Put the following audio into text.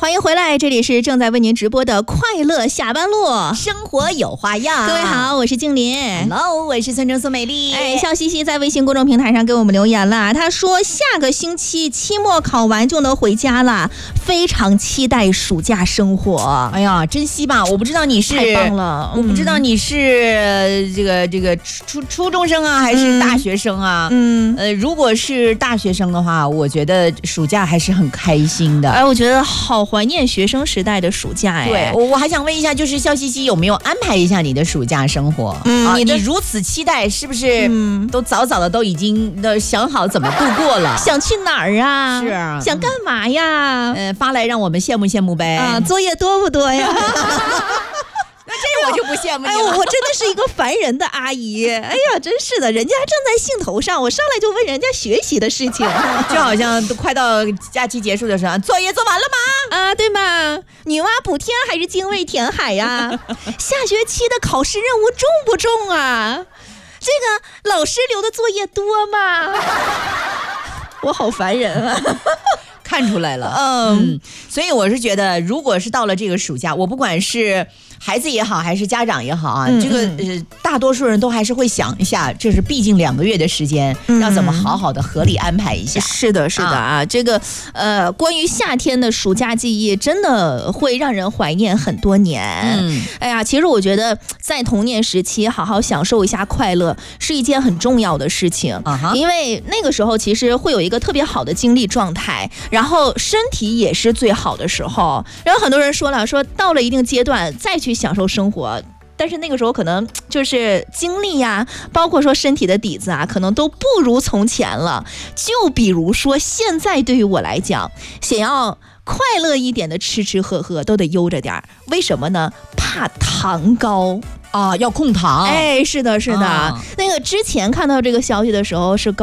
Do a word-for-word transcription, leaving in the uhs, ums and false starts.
欢迎回来，这里是正在为您直播的快乐下班路， 生活有花样。 各位好，我是静林。 Hello， 我是孙正苏美丽。 哎，笑嘻嘻在微信公众平台上给我们留言了，他说下个星期期末考完就能回家了，非常期待暑假生活。 哎呀，珍惜吧！我不知道你是太棒了， 我不知道你是、呃、这个这个初初中生啊，还是大学生啊？嗯，呃，如果是大学生的话，我觉得暑假还是很开心的。 哎，我觉得好怀念学生时代的暑假哎。 对，我我还想问一下，就是笑嘻嘻有没有安排一下你的暑假生活？ 嗯， 啊、 你的你如此期待，是不是？嗯，都早早的都已经都想好怎么度过了？ 想去哪儿啊？ 是啊， 想干嘛呀？ 嗯、呃，发来让我们羡慕羡慕呗。 啊，作业多不多呀？ 那这我就不羡慕你了。 哎，我我真的是一个烦人的阿姨。哎呀，真是的，人家正在兴头上，我上来就问人家学习的事情， 就好像都快到假期结束的时候，作业做完了吗？ 啊，对吗？女娲补天还是精卫填海呀？下学期的考试任务重不重啊？这个老师留的作业多吗？我好烦人啊。 看出来了，嗯, 嗯，所以我是觉得，如果是到了这个暑假，我不管是孩子也好，还是家长也好啊，嗯、这个呃，大多数人都还是会想一下，这是毕竟两个月的时间，嗯、要怎么好好的合理安排一下。 是的，是的啊，啊这个呃，关于夏天的暑假记忆，真的会让人怀念很多年。嗯，哎呀，其实我觉得在童年时期好好享受一下快乐，是一件很重要的事情，啊、因为那个时候其实会有一个特别好的精力状态。然后身体也是最好的时候，然后很多人说了，说到了一定阶段再去享受生活，但是那个时候可能就是精力呀，包括说身体的底子啊，可能都不如从前了。就比如说现在对于我来讲，想要快乐一点的吃吃喝喝都得悠着点，为什么呢？怕糖高啊，要控糖。 哎，是的，是的，啊、那个之前看到这个消息的时候是高。